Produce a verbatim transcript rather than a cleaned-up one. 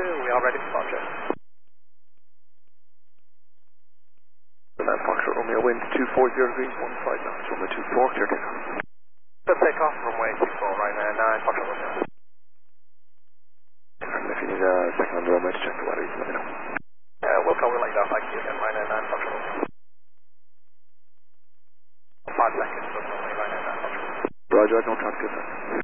two, we are ready for departure. Land Foxtrot Romeo, wind two four zero degrees, one five knots, Romeo two four, clear takeoff. Good takeoff, runway two four, right now, nine, Foxtrot Romeo. And if you need a second on the runway to check the weather, you can let me know. Uh, we'll call, we'll let you know, thank you again, right now, nine, Foxtrot Romeo. Five seconds, good runway, right now, nine, Foxtrot Romeo. Roger, no traffic, sir.